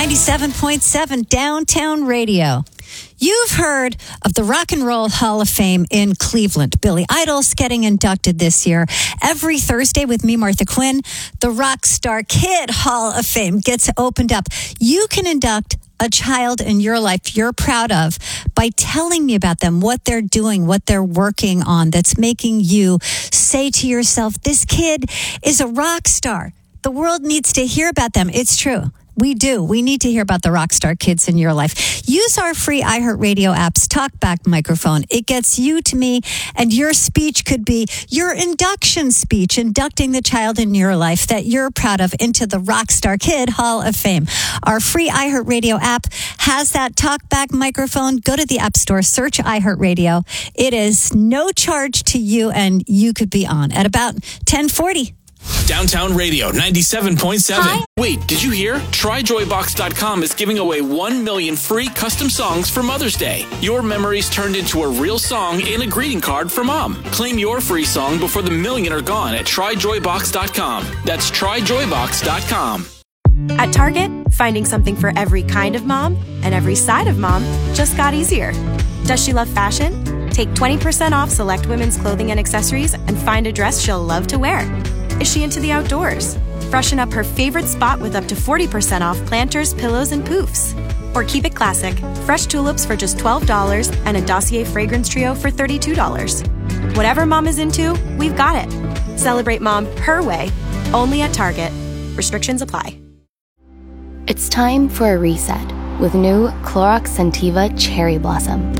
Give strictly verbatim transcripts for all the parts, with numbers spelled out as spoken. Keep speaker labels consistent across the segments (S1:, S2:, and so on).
S1: ninety-seven point seven Downtown Radio. You've heard of the Rock and Roll Hall of Fame in Cleveland. Billy Idol's getting inducted this year. Every Thursday with me, Martha Quinn, the Rock Star Kid Hall of Fame gets opened up. You can induct a child in your life you're proud of by telling me about them, what they're doing, what they're working on that's making you say to yourself, this kid is a rock star. The world needs to hear about them. It's true. We do. We need to hear about the rock star kids in your life. Use our free iHeartRadio app's TalkBack microphone. It gets you to me, and your speech could be your induction speech, inducting the child in your life that you're proud of into the Rockstar Kid Hall of Fame. Our free iHeartRadio app has that TalkBack microphone. Go to the App Store, search iHeartRadio. It is no charge to you, and you could be on at about ten forty.
S2: Downtown Radio ninety-seven point seven.
S1: Hi.
S2: Wait, did you hear? Try Joy Box dot com is giving away one million free custom songs for Mother's Day. Your memories turned into a real song and a greeting card for Mom. Claim your free song before the million are gone at Try Joy Box dot com. That's Try Joy Box dot com.
S3: At Target, finding something for every kind of mom and every side of mom just got easier. Does she love fashion? Take twenty percent off select women's clothing and accessories and find a dress she'll love to wear. Is she into the outdoors? Freshen up her favorite spot with up to forty percent off planters, pillows, and poofs. Or keep it classic. Fresh tulips for just twelve dollars and a Dossier fragrance trio for thirty-two dollars. Whatever mom is into, we've got it. Celebrate mom her way, only at Target. Restrictions apply.
S4: It's time for a reset with new Clorox Scentiva Cherry Blossom.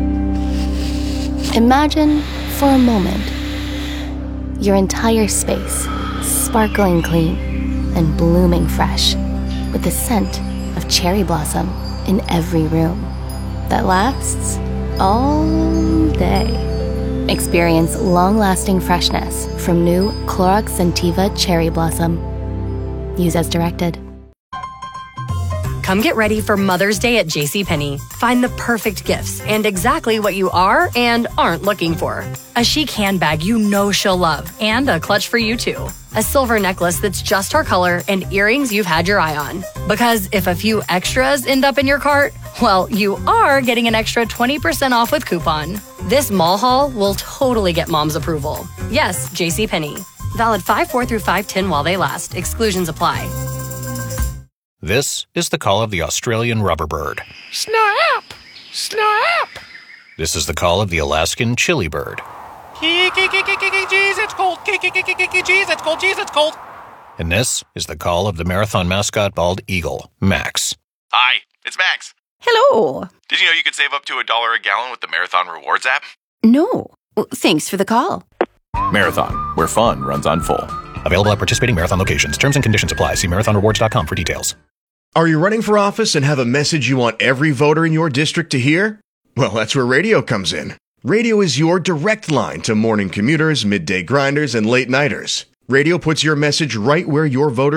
S4: Imagine, for a moment, your entire space sparkling clean and blooming fresh with the scent of cherry blossom in every room that lasts all day. Experience long-lasting freshness from new Clorox Scentiva Cherry Blossom. Use as directed.
S5: Come get ready for Mother's Day at JCPenney. Find the perfect gifts and exactly what you are and aren't looking for. A chic handbag you know she'll love and a clutch for you too. A silver necklace that's just her color and earrings you've had your eye on. Because if a few extras end up in your cart, well, you are getting an extra twenty percent off with coupon. This mall haul will totally get mom's approval. Yes, JCPenney. Valid five four through five ten while they last. Exclusions apply.
S6: This is the call of the Australian rubberbird.
S7: Snap! Snap!
S6: This is the call of the Alaskan chili bird.
S7: Jeez, it's cold. Jeez, it's cold. Jeez, it's cold.
S6: And this is the call of the marathon mascot bald eagle, Max.
S8: Hi, it's Max.
S9: Hello.
S8: Did you know you could save up to a dollar a gallon with the Marathon Rewards app?
S9: No. Well, thanks for the call.
S10: Marathon, where fun runs on full.
S6: Available at participating Marathon locations. Terms and conditions apply. See marathon rewards dot com for details.
S11: Are you running for office and have a message you want every voter in your district to hear? Well, that's where radio comes in. Radio is your direct line to morning commuters, midday grinders, and late nighters. Radio puts your message right where your voters